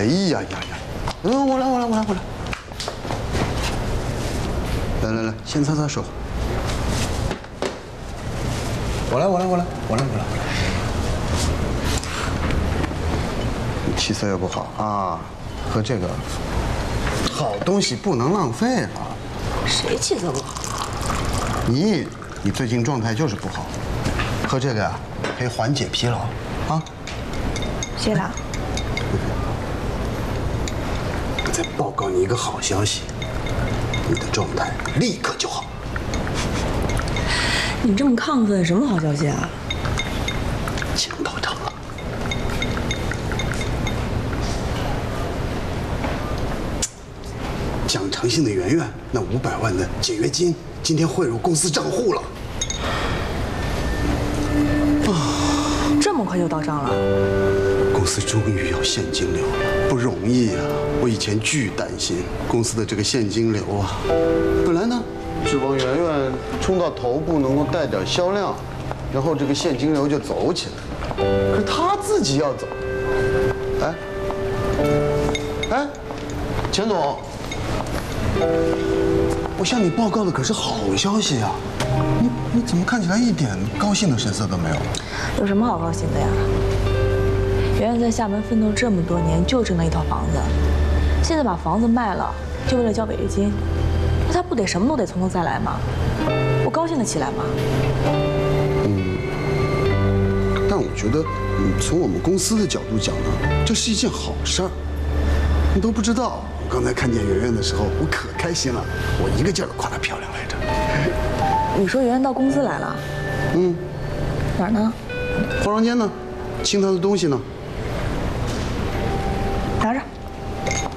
哎呀呀呀！我来。来，先擦擦手。我来。你气色又不好啊，喝这个好东西不能浪费啊。 谁气色不好？ 你最近状态就是不好，喝这个呀可以缓解疲劳啊。 谢了。 我再报告你一个好消息，你的状态立刻就好。 你这么亢奋，什么好消息啊？ 钱到账了。讲诚信的圆圆，那500万的解约金今天汇入公司账户了。 这么快就到账了？ 公司终于有现金流了，不容易啊！我以前巨担心公司的这个现金流啊，本来呢，指望圆圆冲到头部能够带点销量，然后这个现金流就走起来。可是他自己要走，哎，钱总，我向你报告的可是好消息啊！你怎么看起来一点高兴的神色都没有？ 有什么好高兴的呀？圆圆在厦门奋斗这么多年，就挣了一套房子，现在把房子卖了，就为了交违约金，那他不得什么都得从头再来吗？我高兴得起来吗？ 但我觉得，从我们公司的角度讲呢，这是一件好事儿。你都不知道，我刚才看见圆圆的时候，我可开心了，我一个劲儿的夸她漂亮来着。 你说圆圆到公司来了？哪儿呢？ 化妆间呢？清她的东西呢？